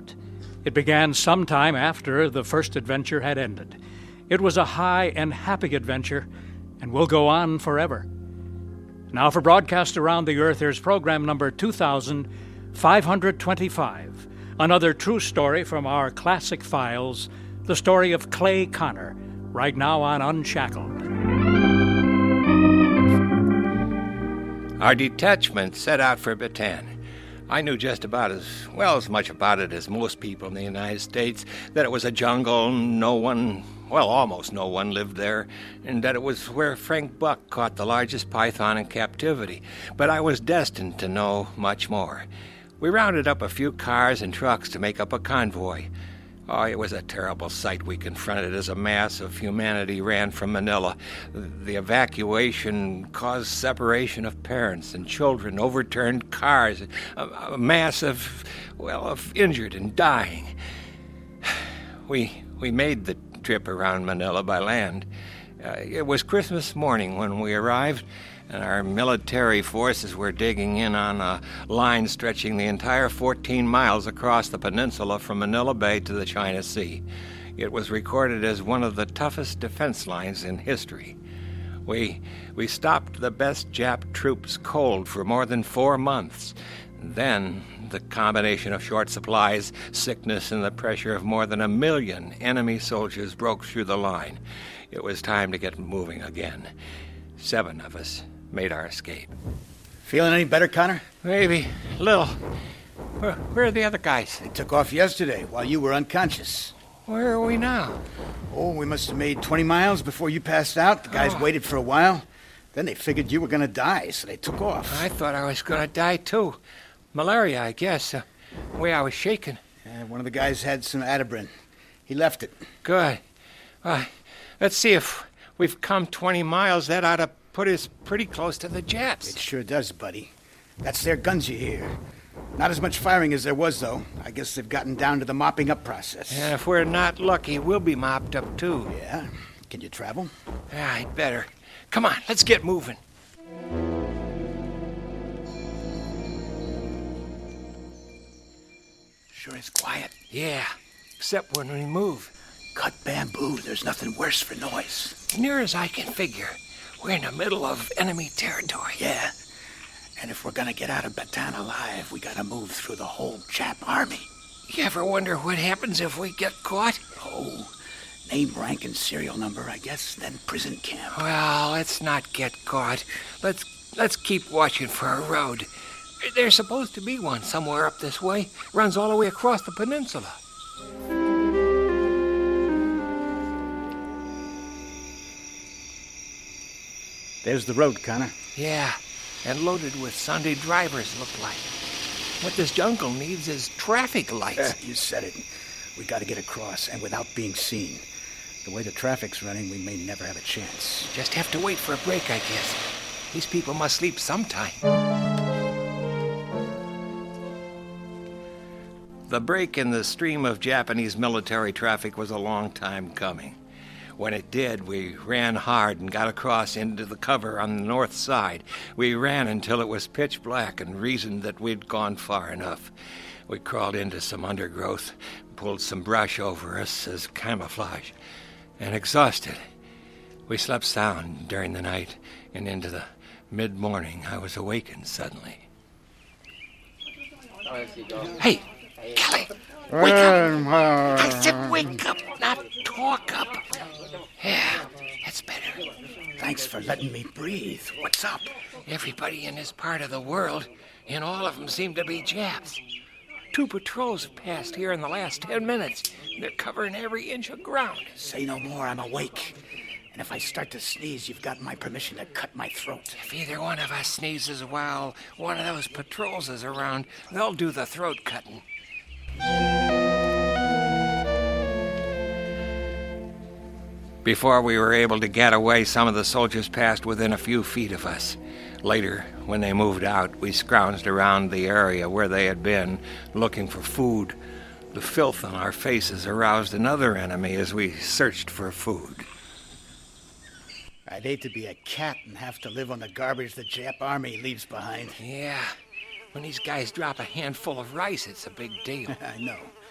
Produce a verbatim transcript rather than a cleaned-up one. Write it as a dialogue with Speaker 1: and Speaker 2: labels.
Speaker 1: excitement. It began sometime after the first adventure had ended. It was a high and happy adventure, and will go on forever. Now for broadcast around the earth, here's program number two thousand five hundred twenty-five, another true story from our classic files, the story of Clay Connor, right now on Unshackled.
Speaker 2: Our detachment set out for Bataan. I knew just about as well as much about it as most people in the United States, that it was a jungle, no one, well, almost no one lived there, and that it was where Frank Buck caught the largest python in captivity. But I was destined to know much more. We rounded up a few cars and trucks to make up a convoy. Oh, it was a terrible sight we confronted as a mass of humanity ran from Manila. The evacuation caused separation of parents and children, overturned cars, a, a mass of, well, of injured and dying. We we made the trip around Manila by land. Uh, it was Christmas morning when we arrived, and our military forces were digging in on a line stretching the entire fourteen miles across the peninsula from Manila Bay to the China Sea. It was recorded as one of the toughest defense lines in history. We we stopped the best Jap troops cold for more than four months. Then the combination of short supplies, sickness, and the pressure of more than a million enemy soldiers broke through the line. It was time to get moving again. Seven of us made our escape.
Speaker 3: Feeling any better, Connor?
Speaker 2: Maybe. Little. Where, where are the other guys?
Speaker 3: They took off yesterday while you were unconscious.
Speaker 2: Where are we now?
Speaker 3: Oh, we must have made twenty miles before you passed out. The guys
Speaker 2: Oh.
Speaker 3: waited for a while. Then they figured you were going to die, so they took off.
Speaker 2: I thought I was going to die, too. Malaria, I guess. Uh, the way I was shaking.
Speaker 3: Uh, one of the guys had some Adabrin. He left it.
Speaker 2: Good. Well, let's see if we've come twenty miles. That ought to put us pretty close to the Japs.
Speaker 3: It sure does, buddy. That's their guns you hear. Not as much firing as there was, though. I guess they've gotten down to the mopping up process.
Speaker 2: And if we're not lucky, we'll be mopped up, too.
Speaker 3: Yeah? Can you travel?
Speaker 2: Yeah, I'd better. Come on, let's get moving.
Speaker 3: Sure is quiet.
Speaker 2: Yeah, except when we move.
Speaker 3: Cut bamboo. There's nothing worse for noise.
Speaker 2: Near as I can figure, we're in the middle of enemy territory.
Speaker 3: Yeah. And if we're gonna get out of Bataan alive, we gotta move through the whole Jap army.
Speaker 2: You ever wonder what happens if we get caught?
Speaker 3: Oh, name, rank, and serial number, I guess, then prison camp.
Speaker 2: Well, let's not get caught. Let's let's keep watching for a road. There's supposed to be one somewhere up this way. Runs all the way across the peninsula.
Speaker 3: There's the road, Connor.
Speaker 2: Yeah, and loaded with Sunday drivers, look like. What this jungle needs is traffic lights.
Speaker 3: Uh, you said it. We gotta get across, and without being seen. The way the traffic's running, we may never have a chance.
Speaker 2: Just have to wait for a break, I guess. These people must sleep sometime. The break in the stream of Japanese military traffic was a long time coming. When it did, we ran hard and got across into the cover on the north side. We ran until it was pitch black and reasoned that we'd gone far enough. We crawled into some undergrowth, pulled some brush over us as camouflage, and exhausted, we slept sound during the night, and into the mid-morning I was awakened suddenly. Hey, Kelly, wake up! I said wake up, not talk up. Yeah, that's better.
Speaker 3: Thanks for letting me breathe. What's up?
Speaker 2: Everybody in this part of the world, and all of them seem to be Japs. Two patrols have passed here in the last ten minutes. They're covering every inch of ground.
Speaker 3: Say no more, I'm awake. And if I start to sneeze, you've got my permission to cut my throat.
Speaker 2: If either one of us sneezes while one of those patrols is around, they'll do the throat cutting. Before we were able to get away, some of the soldiers passed within a few feet of us. Later, when they moved out, we scrounged around the area where they had been, looking for food. The filth on our faces aroused another enemy as we searched for food.
Speaker 3: I'd hate to be a cat and have to live on the garbage the Jap army leaves behind.
Speaker 2: Yeah, when these guys drop a handful of rice, it's a big deal.
Speaker 3: I know.